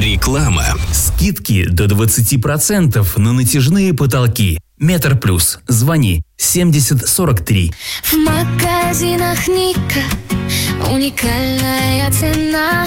Реклама. Скидки до 20% на натяжные потолки. Метр Плюс. Звони 7043. В магазинах Ника уникальная цена.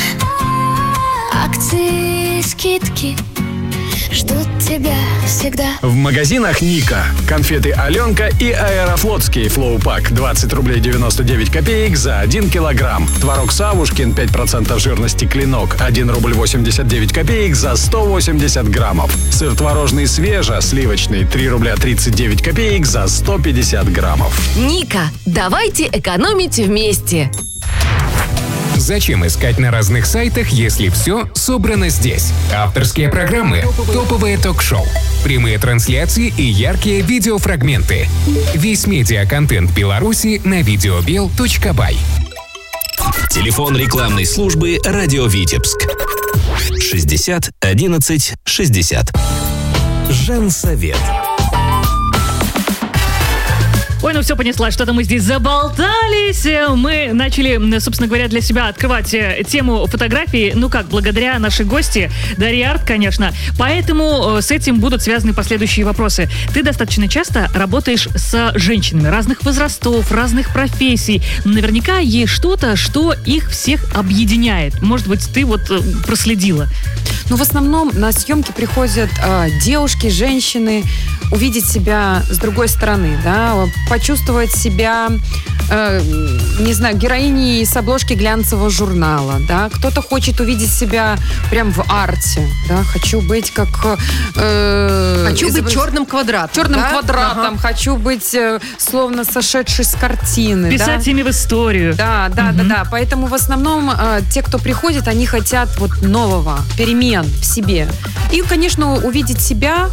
Акции, скидки ждут тебя всегда. В магазинах Ника. Конфеты Аленка и Аэрофлотский Флоу-пак 20 рублей 99 копеек за 1 килограмм. Творог Савушкин 5% жирности Клинок 1 рубль 89 копеек за 180 граммов. Сыр творожный Свежа сливочный 3 рубля 39 копеек за 150 граммов. Ника, давайте экономить вместе. Зачем искать на разных сайтах, если все собрано здесь? Авторские программы, топовые ток-шоу, прямые трансляции и яркие видеофрагменты. Весь медиаконтент Беларуси на videobel.by. Телефон рекламной службы «Радио Витебск». 60 11 60. Женсовет. Ой, ну все, понеслась, что-то мы здесь заболтались. Мы начали, собственно говоря, для себя открывать тему фотографии, ну как, благодаря нашей гости Дарье Арт, конечно. Поэтому с этим будут связаны последующие вопросы. Ты достаточно часто работаешь с женщинами разных возрастов, разных профессий. Наверняка есть что-то, что их всех объединяет. Может быть, ты вот проследила? Ну, в основном на съемки приходят девушки, женщины, увидеть себя с другой стороны, да, почувствовать себя, не знаю, героиней с обложки глянцевого журнала, да, кто-то хочет увидеть себя прям в арте, да, хочу быть как... Хочу быть черным квадратом. Черным квадратом, хочу быть словно сошедшей с картины. Писать ими в историю. Да, поэтому в основном те, кто приходит, они хотят вот нового, перемен в себе. И, конечно, увидеть себя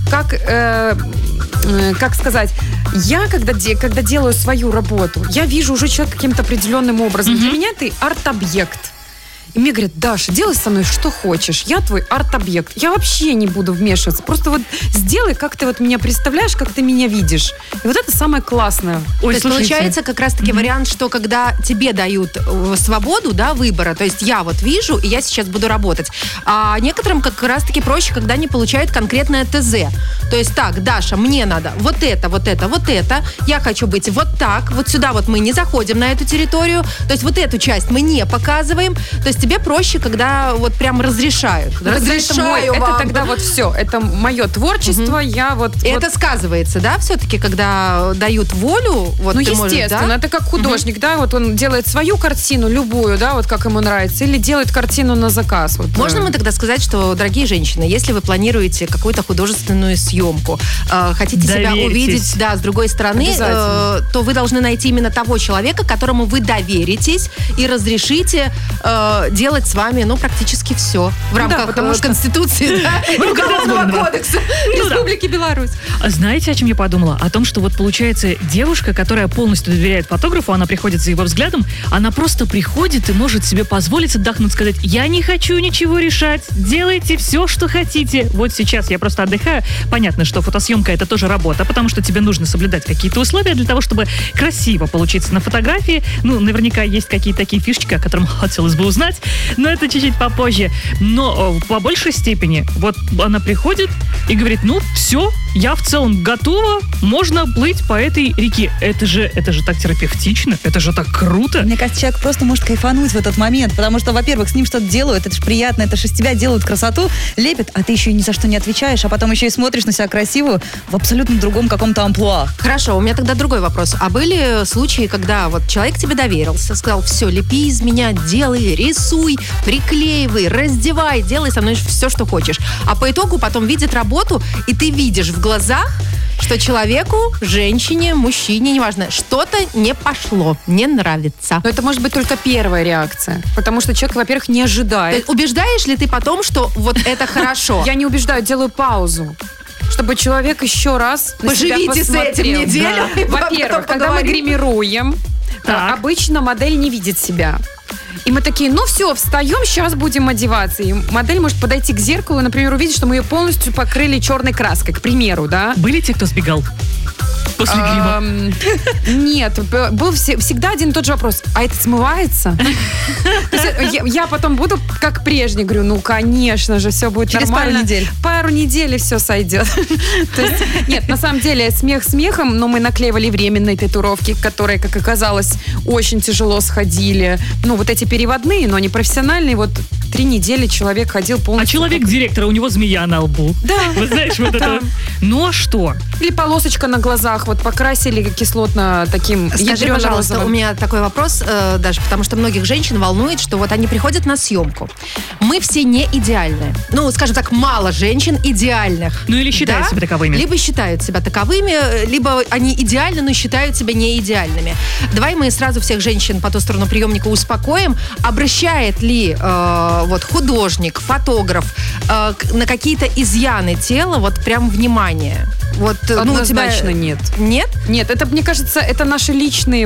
как сказать, я, когда делаю свою работу, я вижу уже человека каким-то определенным образом. Для меня ты арт-объект. И мне говорят: Даша, делай со мной что хочешь, я твой арт-объект. Я вообще не буду вмешиваться. Просто вот сделай, как ты вот меня представляешь, как ты меня видишь. И вот это самое классное. Ой, то есть получается как раз-таки вариант, что когда тебе дают свободу, да, выбора, то есть я вот вижу, и я сейчас буду работать. А некоторым как раз-таки проще, когда они получают конкретное ТЗ. То есть так, Даша, мне надо вот это, вот это, вот это. Я хочу быть вот так, вот сюда вот мы не заходим на эту территорию. То есть вот эту часть мы не показываем. То есть тебе проще, когда вот прям разрешают. Разрешаю вам. Это тогда вот все. Это мое творчество. Я вот... И это сказывается, да, все-таки, когда дают волю? Вот, ну, естественно. Можешь, да? Это как художник, да, вот он делает свою картину, любую, да, вот как ему нравится, или делает картину на заказ. Вот. Можно мы тогда сказать, что, дорогие женщины, если вы планируете какую-то художественную съемку, хотите себя увидеть, да, с другой стороны, то вы должны найти именно того человека, которому вы доверитесь и разрешите делать с вами, ну, практически все в рамках Конституции, Уголовного кодекса Республики Беларусь. Знаете, о чем я подумала? О том, что вот получается девушка, которая полностью доверяет фотографу, она приходит за его взглядом, она просто приходит и может себе позволить отдохнуть, сказать: я не хочу ничего решать, делайте все, что хотите. Вот сейчас я просто отдыхаю. Понятно, что фотосъемка — это тоже работа, потому что тебе нужно соблюдать какие-то условия для того, чтобы красиво получиться на фотографии. Ну, наверняка есть какие-то такие фишечки, о которых хотелось бы узнать, но это чуть-чуть попозже. Но по большей степени вот она приходит и говорит: ну, все, я в целом готова, можно плыть по этой реке. Это же так терапевтично, это же так круто. Мне кажется, человек просто может кайфануть в этот момент, потому что, во-первых, с ним что-то делают, это же приятно, это же из тебя делают красоту, лепят, а ты еще и ни за что не отвечаешь, а потом еще и смотришь на себя красивую в абсолютно другом каком-то амплуа. Хорошо, у меня тогда другой вопрос. А были случаи, когда вот человек тебе доверился, сказал: все, лепи из меня, делай, рисуй, приклеивай, раздевай, делай со мной все, что хочешь. А по итогу потом видит работу, и ты видишь в глазах, что человеку, женщине, мужчине, неважно, что-то не пошло, не нравится. Но это может быть только первая реакция. Потому что человек, во-первых, не ожидает. Убеждаешь ли ты потом, что вот это хорошо? Я не убеждаю, делаю паузу, чтобы человек еще раз на себя посмотрел. Поживите с этим неделю. Во-первых, когда мы гримируем, обычно модель не видит себя. И мы такие: ну все, встаем, сейчас будем одеваться. И модель может подойти к зеркалу и, например, увидеть, что мы ее полностью покрыли черной краской, к примеру, да? Были те, кто сбегал? После грима. Нет, был всегда один и тот же вопрос. А это смывается? То есть я потом буду как прежде, говорю, ну, конечно же, все будет Через нормально. пару недель. Пару недель и все сойдет. То есть, нет, на самом деле, смех смехом, но мы наклеивали временные татуировки, которые, как оказалось, очень тяжело сходили. Ну, вот эти переводные, но не профессиональные. Вот 3 недели человек ходил А полностью. человек директора, у него змея на лбу. Да. Вы знаешь, вот это. Ну а что? Или полосочка на глазах, вот покрасили кислотно таким Скажи, пожалуйста, у ядрёно-розовым. меня такой вопрос, даже потому что многих женщин волнует, что вот они приходят на съемку. Мы все не идеальны. Ну, скажем так, мало женщин идеальных. Ну или считают Да? себя таковыми. Либо считают себя таковыми, либо они идеальны, но считают себя не идеальными. Давай мы сразу всех женщин по ту сторону приемника успокоим. Обращает ли вот художник, фотограф на какие-то изъяны тела вот прям внимание? Вот, Однозначно нет. Нет? Нет, это, мне кажется, это наши личные,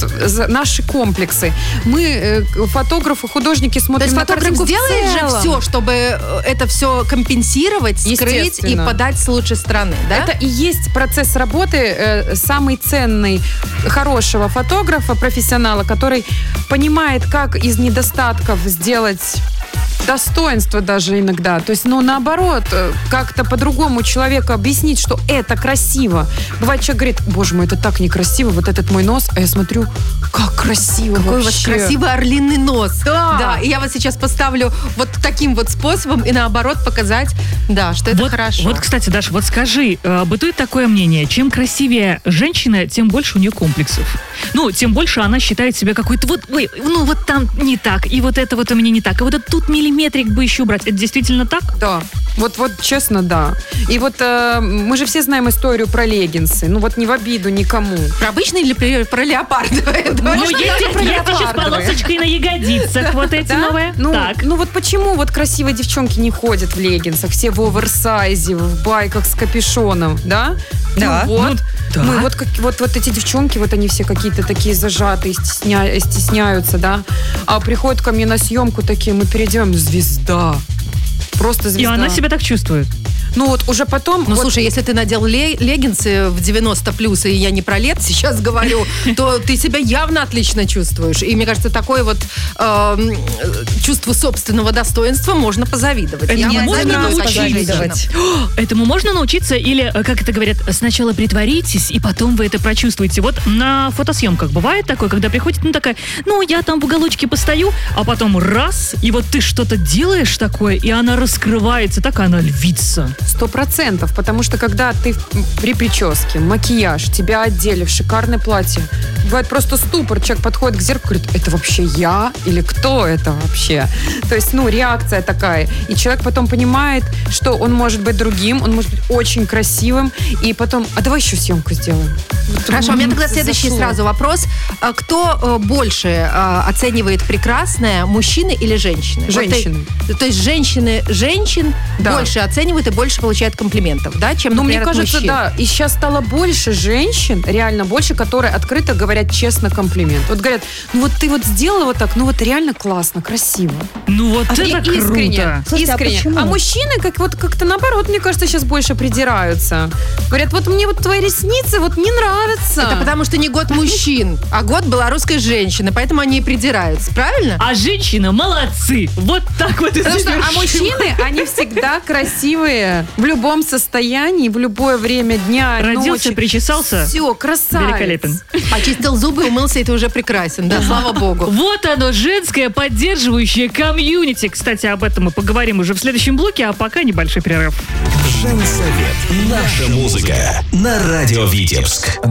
наши комплексы. Мы, фотографы, художники, То смотрим есть на фотограф картинку в сделает же целом. все, чтобы это все компенсировать, скрыть и Естественно. подать с лучшей стороны, да? Это и есть процесс работы самый ценный хорошего фотографа, профессионала, который понимает, как из недостатков сделать достоинство даже иногда. То есть, наоборот, как-то по-другому человеку объяснить, что это красиво. Бывает, человек говорит, боже мой, это так некрасиво, вот этот мой нос, а я смотрю, как красиво Какой у вас вообще. красивый орлиный нос. Да. И я вас сейчас поставлю вот таким вот способом и наоборот показать, да, что это хорошо. Вот, кстати, Даша, вот скажи, бытует такое мнение, чем красивее женщина, тем больше у нее комплексов. Ну, тем больше она считает себя какой-то вот там не так, и вот это вот у меня не так, и вот это тут миллиметрик бы еще убрать. Это действительно так? Да, вот честно, да. И вот мы же все знаем историю про леггинсы. Ну вот не в обиду никому. Про обычные или про леопардовые? Ну, есть еще с леопардовые. полосочкой на ягодицах, вот эти Да? новые. Так. Ну вот почему вот красивые девчонки не ходят в леггинсах, все в оверсайзе, в байках с капюшоном, да? Да. Ну, вот. да. Мы вот эти девчонки, вот они все какие-то такие зажатые, стесняются, да? А приходят ко мне на съемку такие, мы перейдем, звезда. Просто И звезда. она себя так чувствует. Ну вот уже потом... Ну, вот- слушай, если ты надел леггинсы в 90 плюс, и я не про лет сейчас говорю, то ты себя явно отлично чувствуешь. И мне кажется, такое вот чувство собственного достоинства можно позавидовать. Это Я не вот можно завидую научиться. таким женщинам. Этому можно научиться или, как это говорят, сначала притворитесь, и потом вы это прочувствуете. Вот на фотосъемках бывает такое, когда приходит, такая, я там в уголочке постою, а потом раз, и вот ты что-то делаешь такое, и она раскрывается, так она львица. 100%, потому что когда ты при прическе, макияж, тебя одели в шикарное платье, бывает просто ступор, человек подходит к зеркалу и говорит, это вообще я или кто это вообще? То есть, реакция такая. И человек потом понимает, что он может быть другим, он может быть очень красивым, и потом, а давай еще съемку сделаем. Хорошо, у меня тогда следующий Зашло. сразу вопрос. Кто больше оценивает прекрасное, мужчины или женщины? Женщины. То есть женщин Да. больше оценивают и больше получают комплиментов, да, чем, Ну, мне например, от кажется, мужчин? да. И сейчас стало больше женщин, реально больше, которые открыто говорят честно комплимент. Вот говорят, вот ты вот сделала вот так, вот реально классно, красиво. Ну вот это И круто. искренне. Слушайте, а искренне. почему? А мужчины как-то наоборот, мне кажется, сейчас больше придираются. Говорят, вот мне вот твои ресницы вот не нравятся. Это потому что не год мужчин, а год белорусской женщины, поэтому они и придираются, правильно? А женщины молодцы. Вот так вот и Потому что, завершим. мужчины, они всегда красивые в любом состоянии, в любое время дня, Родился, ночи. причесался. Все, красавец. Великолепен. Почистил зубы, умылся, и ты уже прекрасен, да, слава богу. Вот оно, женское поддерживающее комьюнити. Кстати, об этом мы поговорим уже в следующем блоке, а пока небольшой перерыв. Женсовет. Наша музыка на радио Витебск.